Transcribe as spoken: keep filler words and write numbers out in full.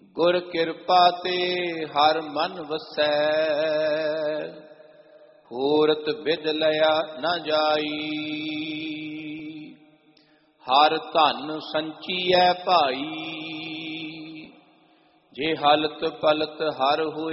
ਗੁਰ ਕਿਰਪਾ ਤੇ ਹਰ ਮਨ ਵਸੈ, ਹੋਰਤ ਬਿਦ ਲਿਆ ਨਾ ਜਾਈ। ਹਰ ਧਨ ਸੰਚੀਐ ਭਾਈ, ਜੇ ਹਲਤ ਪਲਤ ਹਰ ਹੋਏ।